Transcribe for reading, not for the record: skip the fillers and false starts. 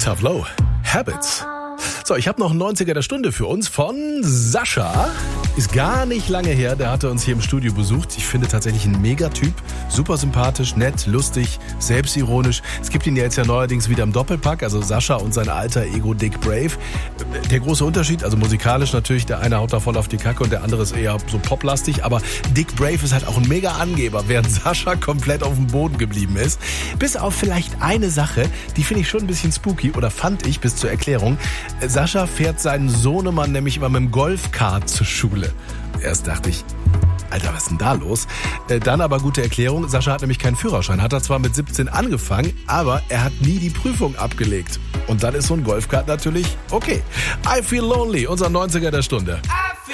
Tough Low, Habits. So, ich habe noch einen 90er der Stunde für uns von Sascha. Ist gar nicht lange her, der hatte uns hier im Studio besucht. Ich finde tatsächlich ein Megatyp. Super sympathisch, nett, lustig, selbstironisch. Es gibt ihn ja jetzt ja neuerdings wieder im Doppelpack, also Sascha und sein alter Ego Dick Brave. Der große Unterschied, also musikalisch natürlich, der eine haut da voll auf die Kacke und der andere ist eher so poplastig. Aber Dick Brave ist halt auch ein Mega-Angeber, während Sascha komplett auf dem Boden geblieben ist. Bis auf vielleicht eine Sache, die finde ich schon ein bisschen spooky, oder fand ich bis zur Erklärung. Sascha fährt seinen Sohnemann nämlich immer mit dem Golfkart zur Schule. Erst dachte ich, Alter, was ist denn da los? Dann aber gute Erklärung, Sascha hat nämlich keinen Führerschein. Hat er zwar mit 17 angefangen, aber er hat nie die Prüfung abgelegt. Und dann ist so ein Golfkart natürlich okay. I Feel Lonely, unser 90er der Stunde.